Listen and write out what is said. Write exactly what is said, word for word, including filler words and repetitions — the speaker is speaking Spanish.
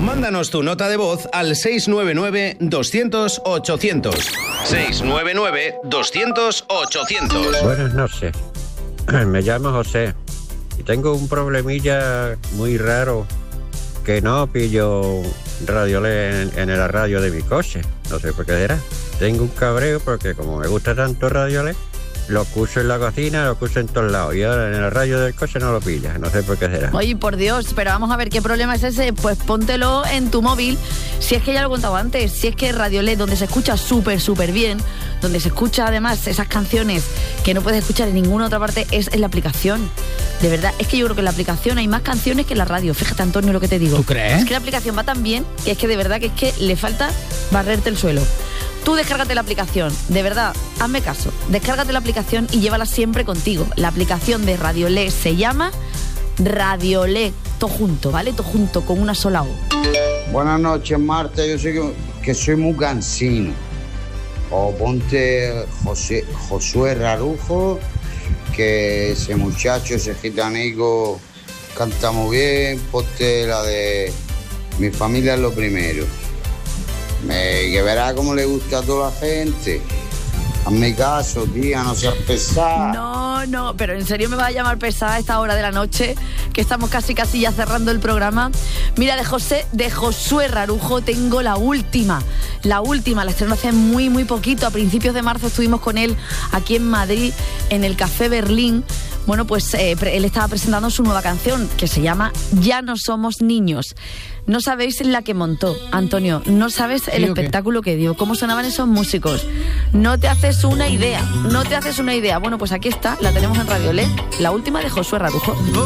Mándanos tu nota de voz al seis nueve nueve, doscientos, ochocientos. seis nueve nueve, doscientos, ochocientos. Buenas noches. Me llamo José y tengo un problemilla muy raro que no pillo Radio en, en la radio de mi coche. No sé por qué será. Tengo un cabreo porque como me gusta tanto Radio Le, lo escucho en la cocina, lo escucho en todos lados. Y ahora en el radio del coche no lo pilla. No sé por qué será. Oye, por Dios, pero vamos a ver qué problema es ese. Pues póntelo en tu móvil. Si es que ya lo he contado antes, si es que Radio L E D, donde se escucha súper, súper bien, donde se escucha además esas canciones que no puedes escuchar en ninguna otra parte, es en la aplicación. De verdad, es que yo creo que en la aplicación hay más canciones que en la radio. Fíjate, Antonio, lo que te digo. ¿Tú crees? Es que la aplicación va tan bien que es que de verdad que es que le falta barrerte el suelo. Tú descárgate la aplicación, de verdad, hazme caso. Descárgate la aplicación y llévala siempre contigo. La aplicación de Radio L E D se llama Radio L E D, todo junto, ¿vale? Todo junto, con una sola O. Buenas noches, Marta. Yo sé que, que soy muy cansino. O ponte José, Josué Rarujo, que ese muchacho, ese gitanico, canta muy bien. Ponte la de Mi familia es lo primero. Me, que verá cómo le gusta a toda la gente. Hazme caso, tía, no seas pesada. No, no, pero en serio me va a llamar pesada a esta hora de la noche, que estamos casi casi ya cerrando el programa. Mira, de José, de Josué Rarujo tengo la última, la última, la estrenó hace muy, muy poquito, a principios de marzo estuvimos con él aquí en Madrid, en el Café Berlín. Bueno, pues eh, él estaba presentando su nueva canción, que se llama Ya no somos niños. No sabéis la que montó, Antonio, no sabes el espectáculo que dio, cómo sonaban esos músicos. No te haces una idea, no te haces una idea. Bueno, pues aquí está, la tenemos en Radio L E D, la última de Josué Rarujo.